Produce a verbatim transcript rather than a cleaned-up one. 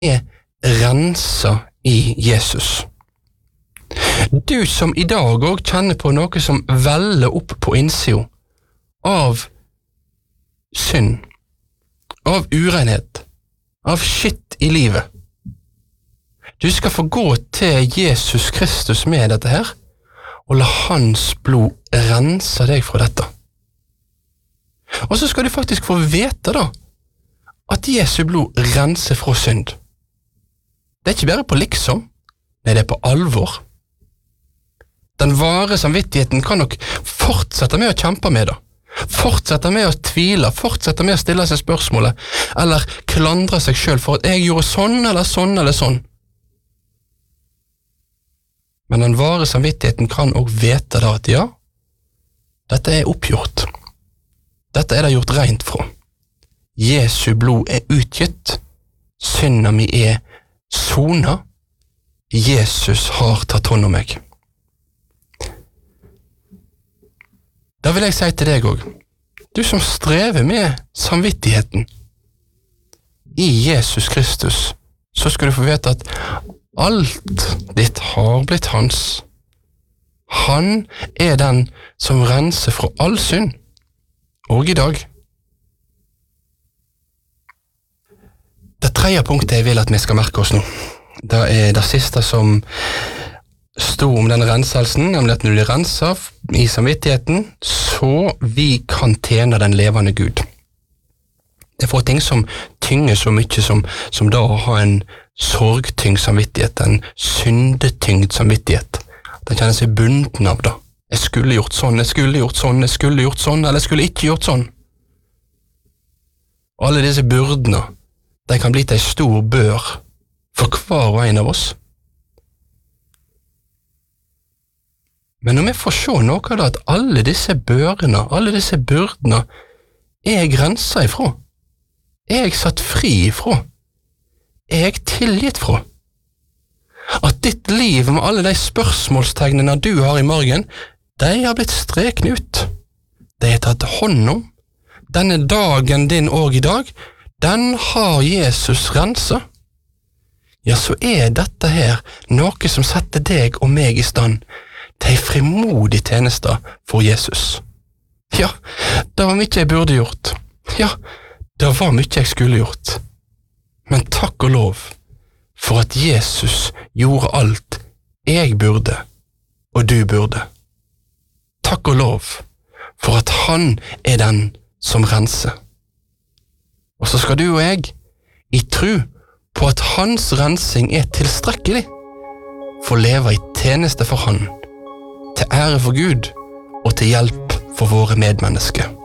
er renset i Jesus. Du som i dag også kjenner på noe som veller opp på innsida av synd, av urenhet, av skitt i livet. Du skal få gå til Jesus Kristus med dette her, og la hans blod rense deg fra dette. Og så skal du faktisk få vite da, at Jesu blod renser fra synd. Det er ikke bare på liksom, nei, det er på alvor. Den vare samvittigheten kan nok fortsette med å kjempe med det. Fortsette med å tvile, fortsette med å stille seg spørsmålet, eller klandre seg selv for at jeg gjorde sånn, eller sånn, eller sånn. Men den vare samvittigheten kan også vite da at ja, dette er oppgjort. Dette er det gjort rent fra. Jesu blod er utgitt, synda mi er sona, Jesus har tatt hånd om meg. Da vil jeg si til deg også, du som strever med samvittigheten, i Jesus Kristus, så skal du få vite at alt ditt har blitt hans. Han er den som renser fra all synd, og i dag. Det tredje punktet jeg vil at vi skal merke oss nå, det er det siste som stod om den renselsen, nemlig at når du blir renset i samvittigheten, så vi kan tjene den levende Gud. Det er for ting som tynger så mye som, som da å ha en sorgtyngd samvittighet, en syndetyngd samvittighet. Den kjenner seg bunden av det. Jeg skulle gjort sånn, jeg skulle gjort sånn, jeg skulle gjort sånn, eller jeg skulle ikke gjort sånn. Og alle disse byrdene, de kan bli til en stor bør for hver og en av oss. Men når vi får se noe av det, at alle disse børene, alle disse byrdene, er jeg grenset ifra, er jeg satt fri ifra, er jeg tilgitt fra. At ditt liv med alle de spørsmålstegnene du har i margen, de har blitt streken ut. De er tatt hånd om. Denne dagen din og i dag, den har Jesus renset. Ja, så er dette her noe som setter deg og meg i stand til en frimodig tjeneste for Jesus. Ja, det var mye jeg burde gjort. Ja, det var mye jeg skulle gjort. Men takk og lov for at Jesus gjorde alt jeg burde, og du burde. Takk og lov for at han er den som renser. Og så skal du og jeg, i tro på at hans rensing er tilstrekkelig, få leve i tjeneste for han, til ære for Gud og til hjelp for våre medmennesker.